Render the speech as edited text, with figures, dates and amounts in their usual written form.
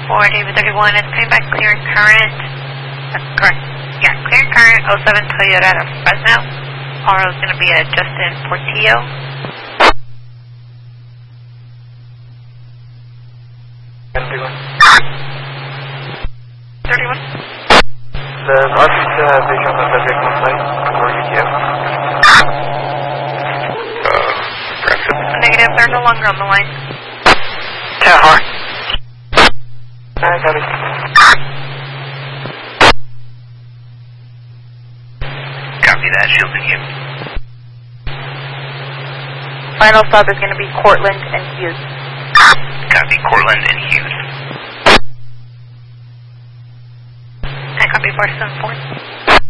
For David 31, it's coming back clear and current. That's correct. Yeah, clear and current, 07 Toyota to Fresno. RO is going to be a Justin Portillo. Does RP still have vision of the vehicle site or UTF? Negative, they're no longer on the line. Tower. Copy. Copy that, shielding you. Final stop is going to be Cortland and Hughes. Copy, Cortland and Hughes. I copy 474.